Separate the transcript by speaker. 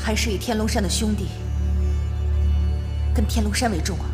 Speaker 1: 还是以天龙山的兄弟跟天龙山为重啊。